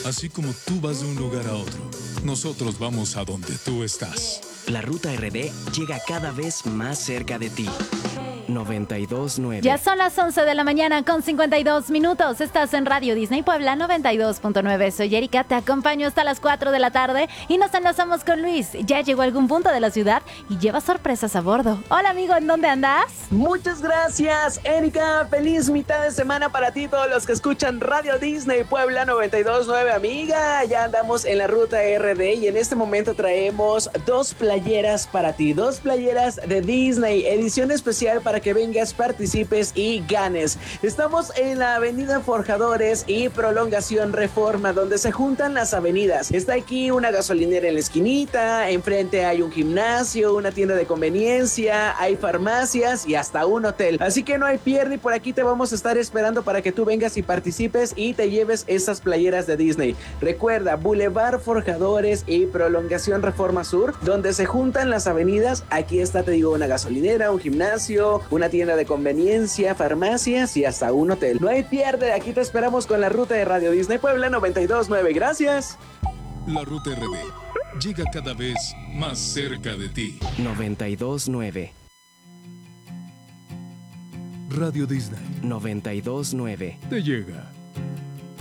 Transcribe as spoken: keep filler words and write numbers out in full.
Así como tú vas de un lugar a otro, nosotros vamos a donde tú estás. La Ruta R D llega cada vez más cerca de ti. noventa y dos punto nueve. Ya son las once de la mañana con cincuenta y dos minutos. Estás en Radio Disney Puebla noventa y dos punto nueve. Soy Erika, te acompaño hasta las cuatro de la tarde y nos enlazamos con Luis. Ya llegó a algún punto de la ciudad y lleva sorpresas a bordo. Hola amigo, ¿en dónde andas? Muchas gracias, Erika. Feliz mitad de semana para ti, todos los que escuchan Radio Disney Puebla noventa y dos punto nueve, amiga. Ya andamos en la Ruta R D y en este momento traemos dos playeras para ti. Dos playeras de Disney, edición especial para que vengas, participes y ganes. Estamos en la avenida Forjadores y Prolongación Reforma, donde se juntan las avenidas. Está aquí una gasolinera en la esquinita, enfrente hay un gimnasio, una tienda de conveniencia, hay farmacias y hasta un hotel. Así que no hay pierde y por aquí te vamos a estar esperando para que tú vengas y participes y te lleves esas playeras de Disney. Recuerda, Boulevard Forjadores y Prolongación Reforma Sur, donde se juntan las avenidas. Aquí está, te digo, una gasolinera, un gimnasio, una tienda de conveniencia, farmacias y hasta un hotel. No hay pierde, aquí te esperamos con la ruta de Radio Disney Puebla noventa y dos punto nueve. Gracias. La Ruta R D llega cada vez más cerca de ti. noventa y dos punto nueve. Radio Disney noventa y dos punto nueve. te llega.